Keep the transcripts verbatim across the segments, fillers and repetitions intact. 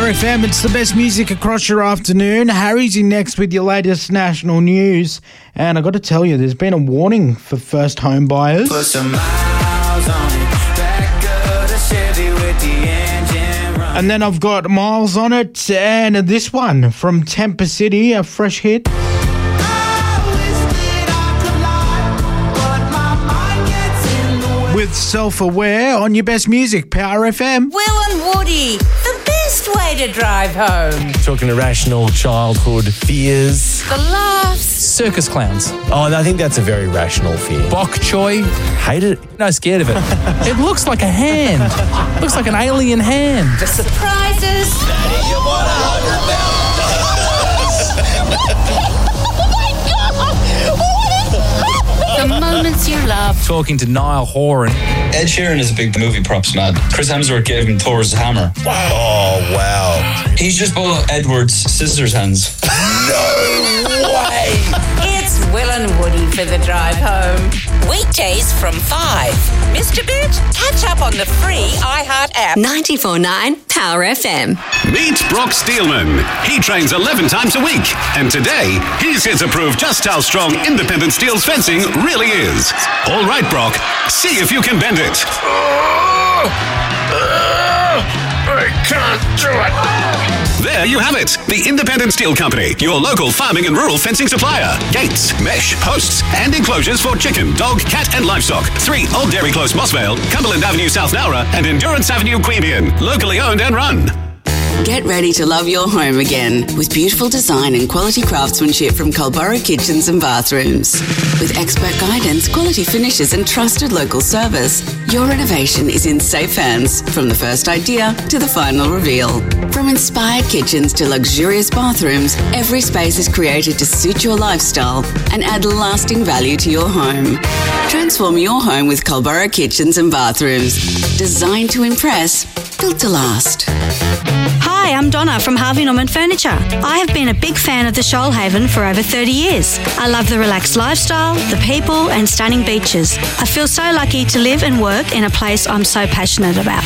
Power F M, it's the best music across your afternoon. Harry's in next with your latest national news. And I've got to tell you, there's been a warning for first home buyers. Put some miles on it, back of the Chevy with the engine running. And then I've got Miles on it, and this one from Temper City, a fresh hit. With Self-Aware on your best music, Power F M. Will and Woody, the best way to drive home. Talking irrational childhood fears. The laughs. Circus clowns. Oh, I think that's a very rational fear. Bok choy. Hate it. No, scared of it. It looks like a hand. Looks like an alien hand. The surprises. Daddy, you want a hundred The moments you love. Talking to Niall Horan. Ed Sheeran is a big movie props man. Chris Hemsworth gave him Thor's hammer. Oh, wow. He's just bought Edward's scissors hands. No way. It's Will and Woody for the drive home. Weekdays from five. Mister Bit, catch up on the free iHeart app. ninety-four point nine Power F M. Meet Brock Steelman. He trains eleven times a week. And today, he's here to prove just how strong independent steel's fencing really is. All right, Brock, see if you can bend it. Oh, uh, I can't do it. There you have it. The Independent Steel Company, your local farming and rural fencing supplier. Gates, mesh, posts, and enclosures for chicken, dog, cat, and livestock. Three Old Dairy Close, Mossvale, Cumberland Avenue, South Nowra, and Endurance Avenue, Queanbeyan. Locally owned and run. Get ready to love your home again with beautiful design and quality craftsmanship from Culburra Kitchens and Bathrooms. With expert guidance, quality finishes and trusted local service, your renovation is in safe hands from the first idea to the final reveal. From inspired kitchens to luxurious bathrooms, every space is created to suit your lifestyle and add lasting value to your home. Transform your home with Culburra Kitchens and Bathrooms. Designed to impress, built to last. Hi, I'm Donna from Harvey Norman Furniture. I have been a big fan of the Shoalhaven for over thirty years. I love the relaxed lifestyle, the people, and stunning beaches. I feel so lucky to live and work in a place I'm so passionate about.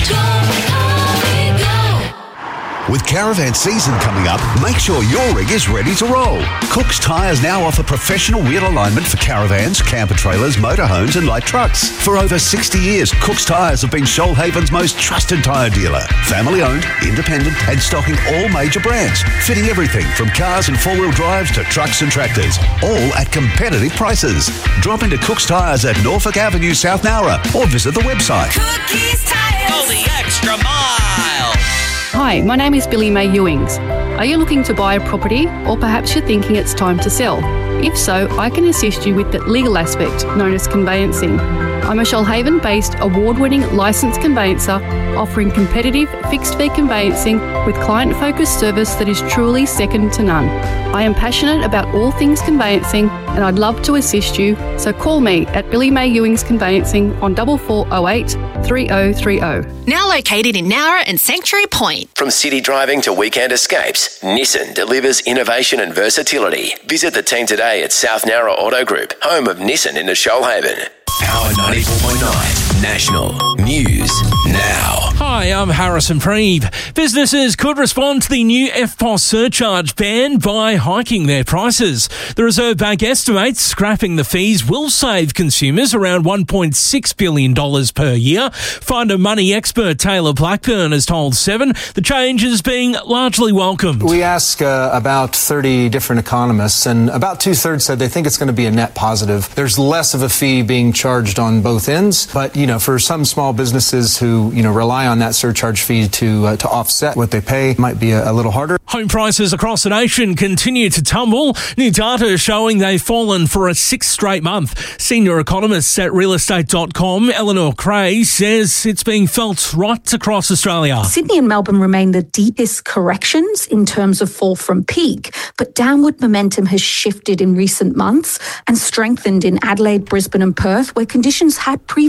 With caravan season coming up, make sure your rig is ready to roll. Cook's Tyres now offer professional wheel alignment for caravans, camper trailers, motorhomes and light trucks. For over sixty years, Cook's Tyres have been Shoalhaven's most trusted tyre dealer. Family owned, independent and stocking all major brands. Fitting everything from cars and four-wheel drives to trucks and tractors. All at competitive prices. Drop into Cook's Tyres at Norfolk Avenue, South Nowra or visit the website. Cookies Tires. Go the extra mile. Hi, my name is Billy May Ewings. Are you looking to buy a property or perhaps you're thinking it's time to sell? If so, I can assist you with the legal aspect known as conveyancing. I'm a Shoalhaven-based award-winning licensed conveyancer offering competitive fixed-fee conveyancing with client-focused service that is truly second to none. I am passionate about all things conveyancing and I'd love to assist you, so call me at Billy May Ewings Conveyancing on four four zero eight, three zero three zero. Now located in Nowra and Sanctuary Point. From city driving to weekend escapes, Nissan delivers innovation and versatility. Visit the team today at South Nowra Auto Group, home of Nissan in the Shoalhaven. Power ninety-four point nine National News Now. Hi, I'm Harrison Preeb. Businesses could respond to the new F P O S surcharge ban by hiking their prices. The Reserve Bank estimates scrapping the fees will save consumers around one point six billion dollars per year. Find a money expert Taylor Blackburn has told Seven the change is being largely welcomed. We asked uh, about thirty different economists, and about two-thirds said they think it's going to be a net positive. There's less of a fee being charged on both ends, but, you know, for some small businesses who, you know, rely on that surcharge fee to uh, to offset what they pay, might be a, a little harder. Home prices across the nation continue to tumble. New data showing they've fallen for a sixth straight month. Senior economist at real estate dot com, Eleanor Cray, says it's being felt right across Australia. Sydney and Melbourne remain the deepest corrections in terms of fall from peak, but downward momentum has shifted in recent months and strengthened in Adelaide, Brisbane and Perth, where conditions had previously been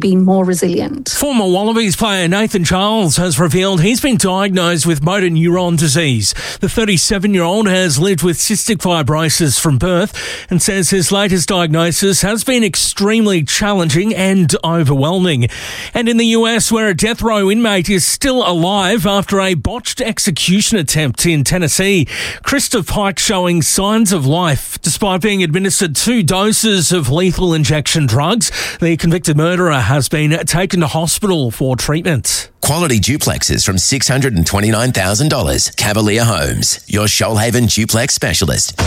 be more resilient. Former Wallabies player Nathan Charles has revealed he's been diagnosed with motor neuron disease. The thirty-seven-year-old has lived with cystic fibrosis from birth and says his latest diagnosis has been extremely challenging and overwhelming. And in the U S, where a death row inmate is still alive after a botched execution attempt in Tennessee, Christopher Pike showing signs of life. Despite being administered two doses of lethal injection drugs, the convicted murderer has been taken to hospital for treatment. Quality duplexes from six hundred twenty-nine thousand dollars. Cavalier Homes, your Shoalhaven duplex specialist.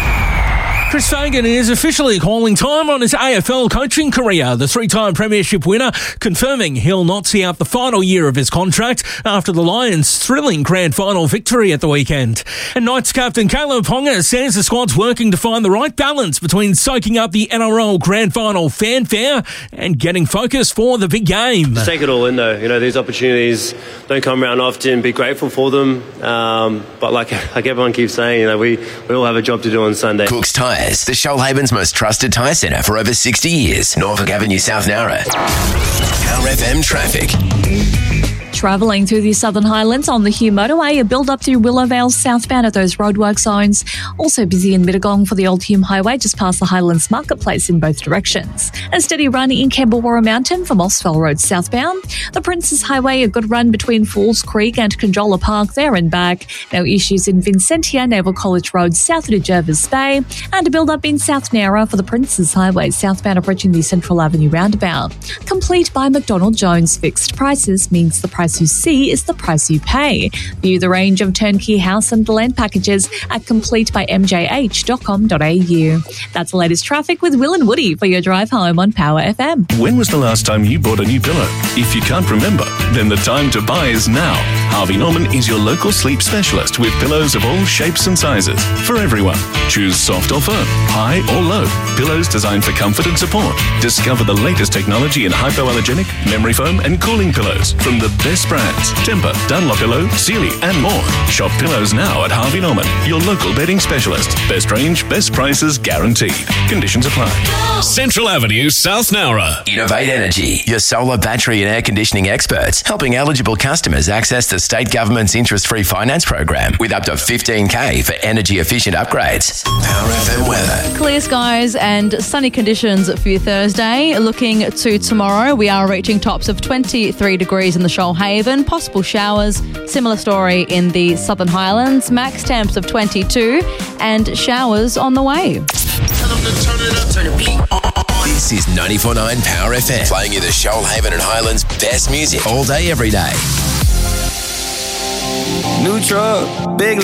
Chris Fagan is officially calling time on his A F L coaching career. The three-time premiership winner confirming he'll not see out the final year of his contract after the Lions' thrilling grand final victory at the weekend. And Knights captain Caleb Ponga says the squad's working to find the right balance between soaking up the N R L grand final fanfare and getting focused for the big game. Just take it all in, though. You know, these opportunities don't come around often. Be grateful for them. Um, but like like everyone keeps saying, you know, we, we all have a job to do on Sunday. Cook's Tyres, the Shoalhaven's most trusted tyre centre for over sixty years. Norfolk Avenue, South Nowra. Power F M traffic. Travelling through the Southern Highlands on the Hugh Motorway, a build-up through Willowvale southbound at those roadwork zones. Also busy in Mittagong for the Old Hume Highway, just past the Highlands Marketplace in both directions. A steady run in Kemblewarra Mountain from Osfell Road southbound. The Princes Highway, a good run between Falls Creek and Conjola Park there and back. No issues in Vincentia, Naval College Road south to Jervis Bay. And a build-up in South Nowra for the Princes Highway southbound approaching the Central Avenue roundabout. Complete by McDonald Jones. Fixed prices means the price you see is the price you pay. View the range of turnkey house and land packages at complete by m j h dot com dot a u. That's the latest traffic with Will and Woody for your drive home on Power F M. When was the last time you bought a new pillow? If you can't remember, then the time to buy is now. Harvey Norman is your local sleep specialist with pillows of all shapes and sizes for everyone. Choose soft or firm, high or low. Pillows designed for comfort and support. Discover the latest technology in hypoallergenic, memory foam and cooling pillows from the best brands: Tempur, Dunlopillow, Sealy and more. Shop pillows now at Harvey Norman, your local bedding specialist. Best range, best prices guaranteed. Conditions apply. Central Avenue, South Nowra. Innovate Energy, your solar, battery and air conditioning experts, helping eligible customers access the state government's interest-free finance program with up to fifteen K for energy-efficient upgrades. Power F M weather. Clear skies and sunny conditions for your Thursday. Looking to tomorrow, we are reaching tops of twenty-three degrees in the Shoalhaven, possible showers. Similar story in the Southern Highlands, max temps of twenty-two and showers on the way. This is ninety-four point nine Power F M, playing you the Shoalhaven and Highlands best music all day, every day. New truck, big